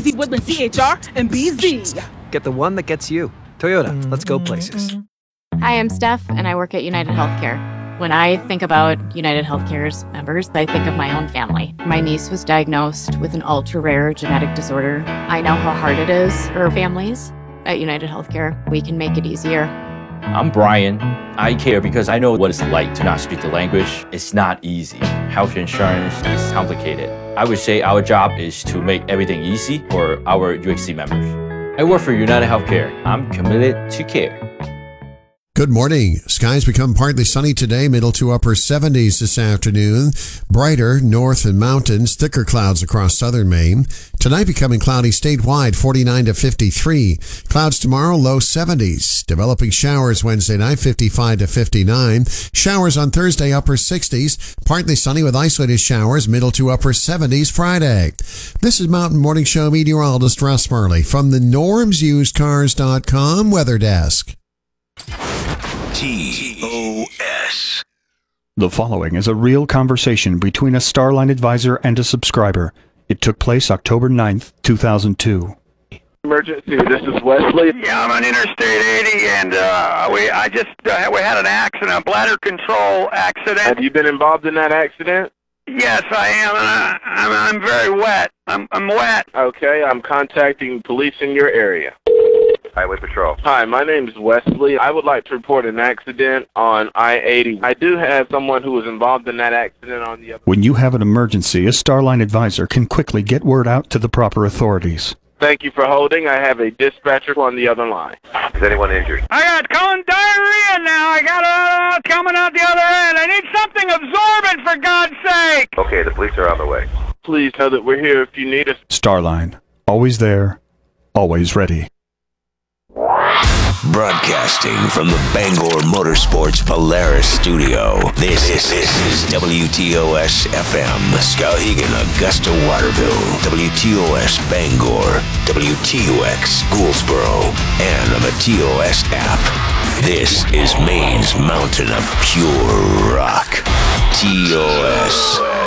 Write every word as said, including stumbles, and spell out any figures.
Easy Woodland C H R and B Z. Get the one that gets you. Toyota, let's go places. Hi, I'm Steph, and I work at United Healthcare. When I think about United Healthcare's members, I think of my own family. My niece was diagnosed with an ultra-rare genetic disorder. I know how hard it is for families. At United Healthcare, we can make it easier. I'm Brian. I care because I know what it's like to not speak the language. It's not easy. Health insurance is complicated. I would say our job is to make everything easy for our U H C members. I work for United Healthcare. I'm committed to care. Good morning. Skies become partly sunny today, middle to upper seventies this afternoon. Brighter north and mountains, thicker clouds across southern Maine. Tonight becoming cloudy statewide, forty-nine to fifty-three. Clouds tomorrow, low seventies. Developing showers Wednesday night, fifty-five to fifty-nine. Showers on Thursday, upper sixties. Partly sunny with isolated showers, middle to upper seventies Friday. This is Mountain Morning Show meteorologist Russ Murley from the norms used cars dot com weather desk. T O S. The following is a real conversation between a Starline advisor and a subscriber. It took place October ninth, two thousand two. Emergency, this is Wesley. Yeah, I'm on Interstate eighty, and uh, we I just uh, we had an accident, a bladder control accident. Have you been involved in that accident? Yes, I am, and I, I'm, I'm very wet. I'm, I'm wet. Okay, I'm contacting police in your area. Highway Patrol. Hi, my name is Wesley. I would like to report an accident on I eighty. I do have someone who was involved in that accident on the other. When you have an emergency, a Starline advisor can quickly get word out to the proper authorities. Thank you for holding. I have a dispatcher on the other line. Is anyone injured? I got cone diarrhea now. I got it out coming out the other end. I need something absorbent, for God's sake. Okay, the police are on the way. Please know that we're here if you need us. Starline. Always there. Always ready. Broadcasting from the Bangor Motorsports Polaris studio, this, this, this is W T O S F M, Skowhegan, Augusta, Waterville, W T O S Bangor, W T O X Gouldsboro, and on the T O S app. This is Maine's mountain of pure rock, T O S.